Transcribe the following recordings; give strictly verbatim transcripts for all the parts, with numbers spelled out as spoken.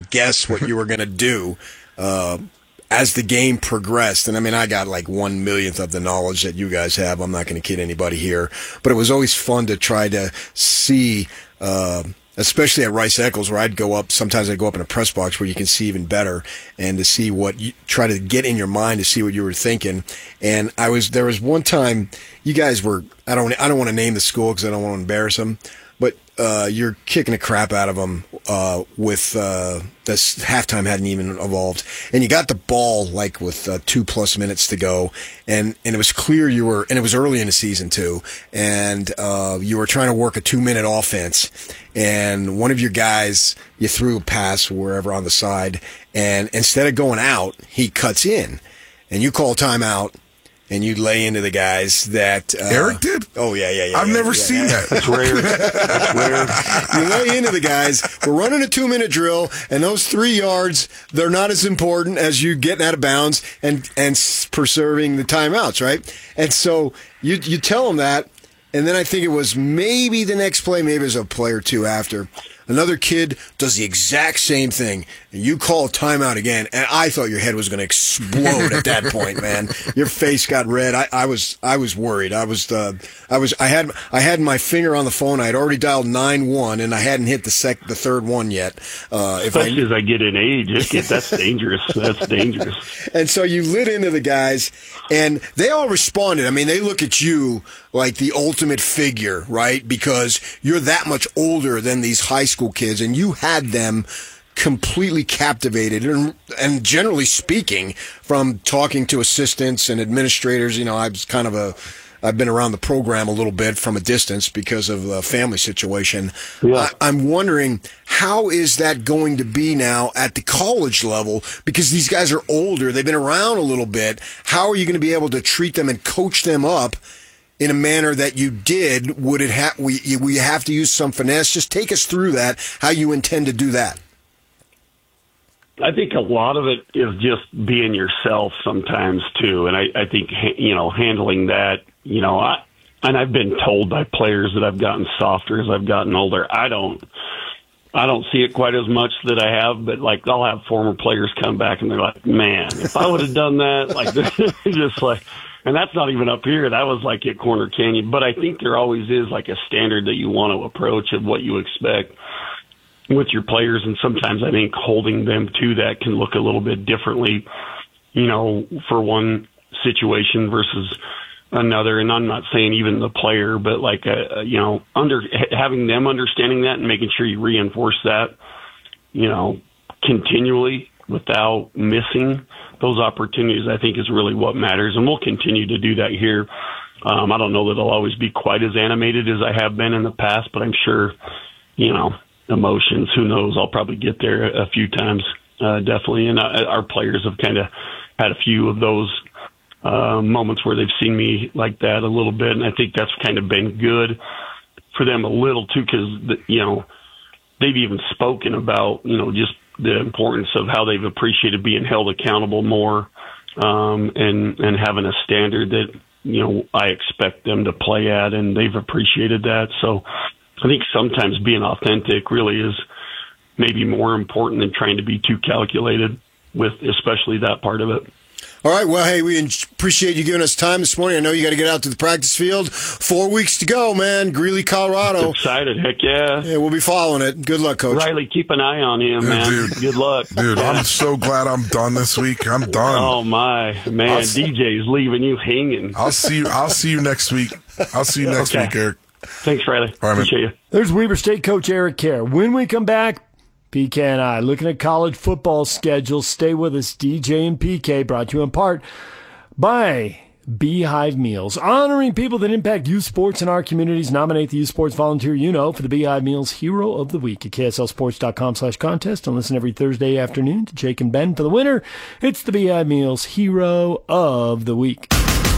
guess what you were going to do uh, as the game progressed. And, I mean, I got like one millionth of the knowledge that you guys have. I'm not going to kid anybody here. But it was always fun to try to see, uh, especially at Rice Eccles, where I'd go up. Sometimes I'd go up in a press box where you can see even better, and to see what you try to get in your mind to see what you were thinking. And I was there was one time you guys were I don't I don't want to name the school because I don't want to embarrass them, but uh, you're kicking the crap out of them uh, with uh, this halftime hadn't even evolved, and you got the ball like with uh, two plus minutes to go, and and it was clear you were, and it was early in the season too, and uh, you were trying to work a two minute offense, and one of your guys, you threw a pass wherever on the side, and instead of going out, he cuts in, and you call timeout. And you lay into the guys that... Uh, Eric did? Oh, yeah, yeah, yeah. I've yeah, never yeah, seen yeah. that. That's rare. That's rare. You lay into the guys. We're running a two-minute drill, and those three yards, they're not as important as you getting out of bounds and, and preserving the timeouts, right? And so you you tell them that, and then I think it was maybe the next play, maybe it was a play or two after. Another kid does the exact same thing, and you call a timeout again, and I thought your head was going to explode at that point, man. Your face got red. I, I was I was worried. I was uh, I was I had I had my finger on the phone. I had already dialed nine one, and I hadn't hit the sec the third one yet. Uh, if Especially I, as I get in age, it gets, that's dangerous. That's dangerous. And so you lit into the guys, and they all responded. I mean, they look at you like the ultimate figure, right? Because you're that much older than these high school kids, and you had them completely captivated. And, and generally speaking, from talking to assistants and administrators, you know, I was kind of a, I've been around the program a little bit from a distance because of the family situation. Yeah. I, I'm wondering, how is that going to be now at the college level? Because these guys are older. They've been around a little bit. How are you going to be able to treat them and coach them up in a manner that you did? Would it have, we, we have to use some finesse? Just take us through that, how you intend to do that. I think a lot of it is just being yourself sometimes too. And I, I think, you know, handling that, you know, I, and I've been told by players that I've gotten softer as I've gotten older. I don't, I don't see it quite as much that I have, but like I'll have former players come back and they're like, man, if I would have done that, like just like, and that's not even up here. That was like at Corner Canyon. But I think there always is like a standard that you want to approach of what you expect with your players. And sometimes I think holding them to that can look a little bit differently, you know, for one situation versus another. And I'm not saying even the player, but like, uh, you know, under having them understanding that and making sure you reinforce that, you know, continually without missing those opportunities, I think is really what matters. And we'll continue to do that here. Um, I don't know that I'll always be quite as animated as I have been in the past, but I'm sure, you know, emotions, who knows, I'll probably get there a few times, uh, definitely. And uh, our players have kind of had a few of those uh, moments where they've seen me like that a little bit. And I think that's kind of been good for them a little too, because, you know, they've even spoken about, you know, just the importance of how they've appreciated being held accountable more, um, and, and having a standard that, you know, I expect them to play at, and they've appreciated that. So I think sometimes being authentic really is maybe more important than trying to be too calculated with especially that part of it. All right. Well, hey, we appreciate you giving us time this morning. I know you got to get out to the practice field. Four weeks to go, man. Greeley, Colorado. Excited. Heck yeah. Yeah, we'll be following it. Good luck, Coach. Riley, keep an eye on him, man. Dude, Good luck. Dude, I'm so glad I'm done this week. I'm done. Oh, my. Man, I'll, D J's leaving you hanging. I'll see you. I'll see you next week. I'll see you next Okay. week, Eric. Thanks, Riley. All right, Appreciate man. you. There's Weber State coach Eric Kerr. When we come back, P K and I looking at college football schedules. Stay with us. D J and P K brought to you in part by Beehive Meals. Honoring people that impact youth sports in our communities. Nominate the youth sports volunteer you know for the Beehive Meals Hero of the Week at K S L sports dot com slash contest. And listen every Thursday afternoon to Jake and Ben for the winner. It's the Beehive Meals Hero of the Week.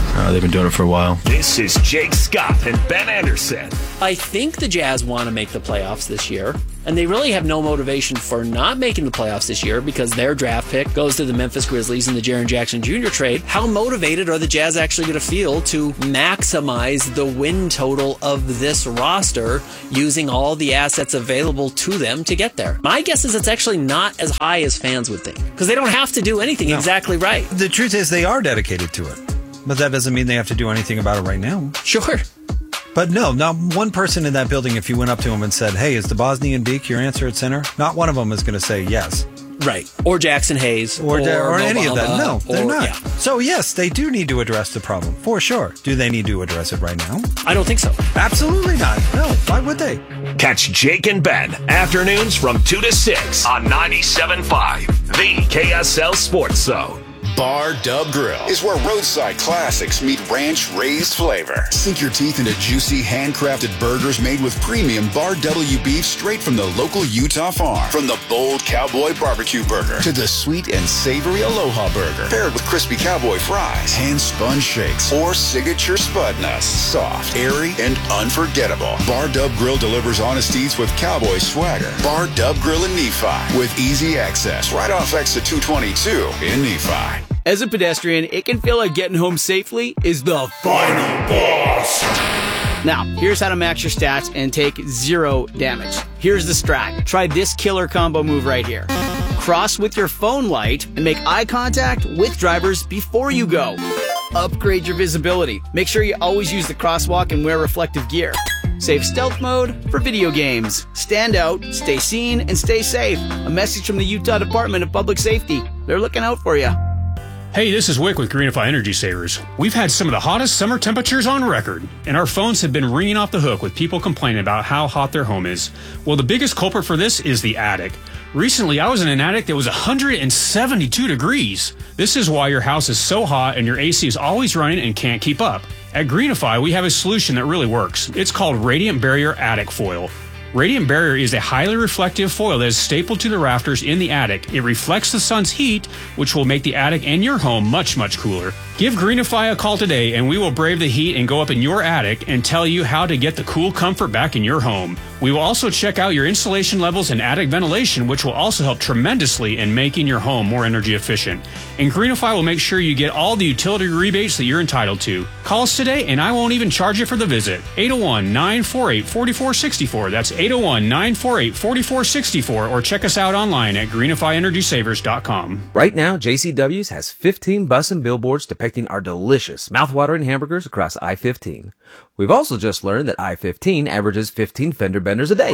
Uh, they've been doing it for a while. This is Jake Scott and Ben Anderson. I think the Jazz want to make the playoffs this year, and they really have no motivation for not making the playoffs this year because their draft pick goes to the Memphis Grizzlies in the Jaren Jackson Junior trade. How motivated are the Jazz actually going to feel to maximize the win total of this roster using all the assets available to them to get there? My guess is it's actually not as high as fans would think because they don't have to do anything No. exactly right. The truth is they are dedicated to it, but that doesn't mean they have to do anything about it right now. Sure. But no, not one person in that building, if you went up to him and said, hey, is the Bosnian Beak your answer at center? Not one of them is going to say yes. Right. Or Jackson Hayes. Or, or, or any of that. No, they're or, not. Yeah. So, yes, they do need to address the problem, for sure. Do they need to address it right now? I don't think so. Absolutely not. No, why would they? Catch Jake and Ben afternoons from two to six on ninety-seven point five, the K S L Sports Zone. Bar Dub Grill is where roadside classics meet ranch-raised flavor. Sink your teeth into juicy, handcrafted burgers made with premium Bar W beef straight from the local Utah farm. From the bold cowboy barbecue burger to the sweet and savory Aloha burger, paired with crispy cowboy fries, hand-spun shakes, or signature spud nuts. Soft, airy, and unforgettable. Bar Dub Grill delivers honest eats with cowboy swagger. Bar Dub Grill in Nephi with easy access right off exit two twenty-two in Nephi. As a pedestrian, it can feel like getting home safely is the final boss. Now, here's how to max your stats and take zero damage. Here's the strat. Try this killer combo move right here. Cross with your phone light and make eye contact with drivers before you go. Upgrade your visibility. Make sure you always use the crosswalk and wear reflective gear. Save stealth mode for video games. Stand out, stay seen, and stay safe. A message from the Utah Department of Public Safety. They're looking out for you. Hey, this is Wick with Greenify Energy Savers. We've had some of the hottest summer temperatures on record, and our phones have been ringing off the hook with people complaining about how hot their home is. Well, the biggest culprit for this is the attic. Recently, I was in an attic that was one hundred seventy-two degrees. This is why your house is so hot and your A C is always running and can't keep up. At Greenify, we have a solution that really works. It's called Radiant Barrier Attic Foil. Radiant Barrier is a highly reflective foil that is stapled to the rafters in the attic. It reflects the sun's heat, which will make the attic and your home much, much cooler. Give Greenify a call today and we will brave the heat and go up in your attic and tell you how to get the cool comfort back in your home. We will also check out your insulation levels and attic ventilation, which will also help tremendously in making your home more energy efficient. And Greenify will make sure you get all the utility rebates that you're entitled to. Call us today and I won't even charge you for the visit. eight oh one, nine four eight, four four six four. That's eight oh one, nine four eight, four four six four, or check us out online at greenify energy savers dot com. Right now, J C W's has fifteen bus and billboards depicting our delicious, mouthwatering hamburgers across I fifteen. We've also just learned that I fifteen averages fifteen fender benders a day.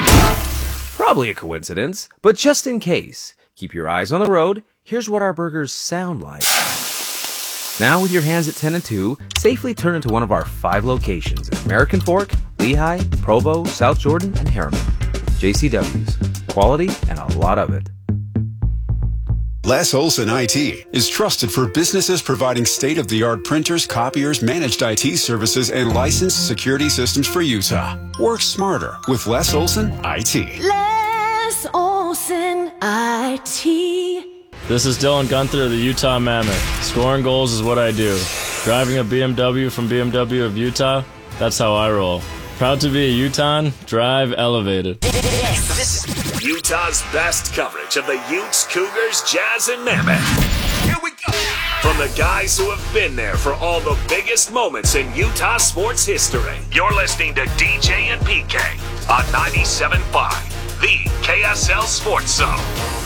Probably a coincidence, but just in case, keep your eyes on the road. Here's what our burgers sound like. Now, with your hands at ten and two, safely turn into one of our five locations in American Fork, Lehigh, Provo, South Jordan, and Harriman. J C W's. Quality and a lot of it. Les Olson I T is trusted for businesses providing state-of-the-art printers, copiers, managed I T services, and licensed security systems for Utah. Work smarter with Les Olson I T. Les Olson I T. This is Dylan Gunther of the Utah Mammoth. Scoring goals is what I do. Driving a B M W from B M W of Utah, that's how I roll. Proud to be a Utahn, drive elevated. This is Utah's best coverage of the Utes, Cougars, Jazz, and Mammoth. Here we go. From the guys who have been there for all the biggest moments in Utah sports history. You're listening to D J and P K on ninety-seven point five, the K S L Sports Zone.